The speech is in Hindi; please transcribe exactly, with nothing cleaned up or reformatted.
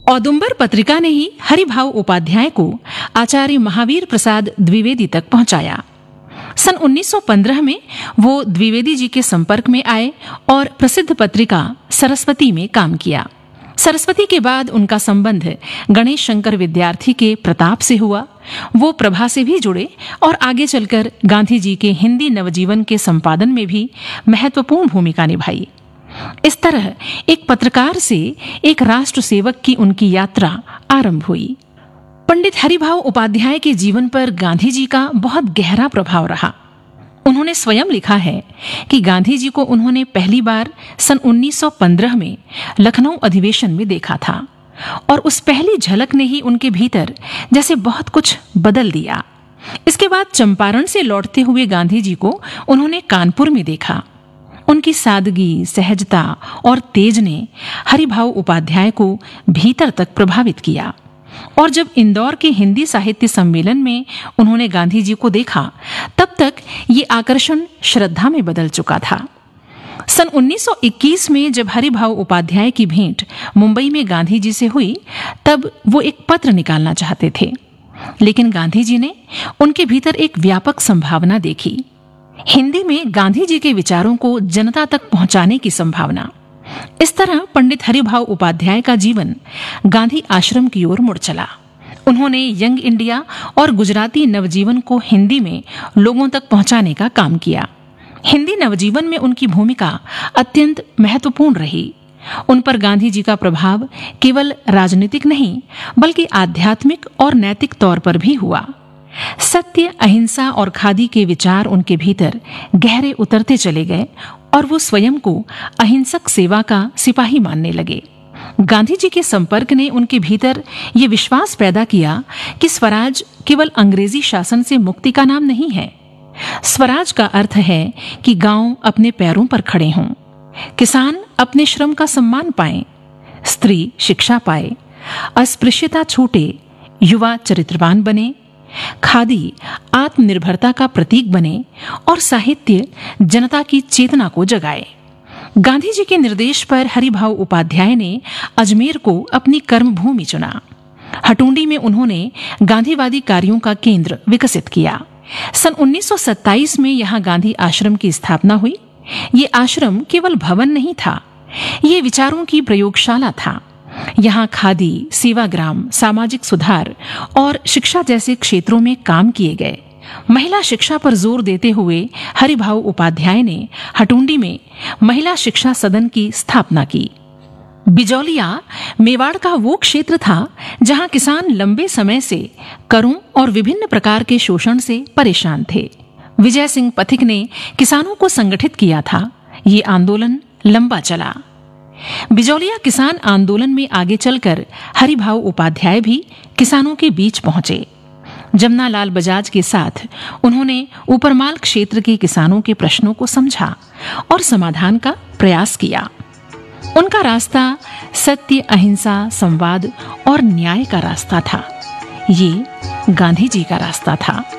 औदुंबर पत्रिका ने ही हरिभाऊ उपाध्याय को आचार्य महावीर प्रसाद द्विवेदी तक पहुंचाया। सन उन्नीस सौ पंद्रह में वो द्विवेदी जी के संपर्क में आए और प्रसिद्ध पत्रिका सरस्वती में काम किया। सरस्वती के बाद उनका संबंध गणेश शंकर विद्यार्थी के प्रताप से हुआ। वो प्रभा से भी जुड़े और आगे चलकर गांधी जी के हिंदी नवजीवन के संपादन में भी महत्वपूर्ण भूमिका निभाई। इस तरह एक पत्रकार से एक राष्ट्र सेवक की उनकी यात्रा आरंभ हुई। पंडित हरिभाऊ उपाध्याय के जीवन पर गांधी जी का बहुत गहरा प्रभाव रहा। उन्होंने स्वयं लिखा है कि गांधी जी को उन्होंने पहली बार सन उन्नीस सौ पंद्रह में लखनऊ अधिवेशन में देखा था और उस पहली झलक ने ही उनके भीतर जैसे बहुत कुछ बदल दिया। इसके बाद चंपारण से लौटते हुए गांधी जी को उन्होंने कानपुर में देखा। उनकी सादगी, सहजता और तेज ने हरिभाऊ उपाध्याय को भीतर तक प्रभावित किया और जब इंदौर के हिंदी साहित्य सम्मेलन में उन्होंने गांधी जी को देखा, तब तक ये आकर्षण श्रद्धा में बदल चुका था। सन उन्नीस सौ इक्कीस में जब हरिभाऊ उपाध्याय की भेंट मुंबई में गांधी जी से हुई, तब वो एक पत्र निकालना चाहते थे, लेकिन गांधी जी ने उनके भीतर एक व्यापक संभावना देखी। हिंदी में गांधी जी के विचारों को जनता तक पहुंचाने की संभावना। इस तरह पंडित हरिभाऊ उपाध्याय का जीवन गांधी आश्रम की ओर मुड़ चला। उन्होंने यंग इंडिया और गुजराती नवजीवन को हिंदी में लोगों तक पहुंचाने का काम किया। हिंदी नवजीवन में उनकी भूमिका अत्यंत महत्वपूर्ण रही। उन पर गांधी जी का प्रभाव केवल राजनीतिक नहीं, बल्कि आध्यात्मिक और नैतिक तौर पर भी हुआ। सत्य, अहिंसा और खादी के विचार उनके भीतर गहरे उतरते चले गए और वो स्वयं को अहिंसक सेवा का सिपाही मानने लगे। गांधी जी के संपर्क ने उनके भीतर ये विश्वास पैदा किया कि स्वराज केवल अंग्रेजी शासन से मुक्ति का नाम नहीं है। स्वराज का अर्थ है कि गांव अपने पैरों पर खड़े हों, किसान अपने श्रम का सम्मान पाएं, स्त्री शिक्षा पाए, अस्पृश्यता छूटे, युवा चरित्रवान बने, खादी आत्मनिर्भरता का प्रतीक बने और साहित्य जनता की चेतना को जगाए। गांधी जी के निर्देश पर हरिभाऊ उपाध्याय ने अजमेर को अपनी कर्मभूमि चुना। हटुंडी में उन्होंने गांधीवादी कार्यों का केंद्र विकसित किया। सन उन्नीस सौ सत्ताईस में यहाँ गांधी आश्रम की स्थापना हुई। ये आश्रम केवल भवन नहीं था, ये विचारों की प्रयोगशाला था। यहाँ खादी, सेवाग्राम, सामाजिक सुधार और शिक्षा जैसे क्षेत्रों में काम किए गए। महिला शिक्षा पर जोर देते हुए हरिभाऊ उपाध्याय ने हटुंडी में महिला शिक्षा सदन की स्थापना की। बिजौलिया मेवाड़ का वो क्षेत्र था जहाँ किसान लंबे समय से करों और विभिन्न प्रकार के शोषण से परेशान थे। विजय सिंह पथिक ने किसानों को संगठित किया था। ये आंदोलन लंबा चला। बिजौलिया किसान आंदोलन में आगे चलकर हरिभाऊ उपाध्याय भी किसानों के बीच पहुंचे। जमनालाल बजाज के साथ उन्होंने ऊपरमाल क्षेत्र के किसानों के प्रश्नों को समझा और समाधान का प्रयास किया। उनका रास्ता सत्य, अहिंसा, संवाद और न्याय का रास्ता था। ये गांधी जी का रास्ता था।